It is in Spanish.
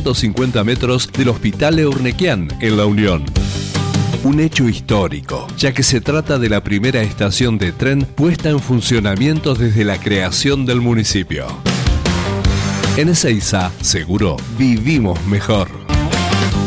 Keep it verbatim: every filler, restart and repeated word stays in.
ciento cincuenta metros del Hospital Eurnequian, en La Unión. Un hecho histórico, ya que se trata de la primera estación de tren puesta en funcionamiento desde la creación del municipio. En Ezeiza, seguro, vivimos mejor.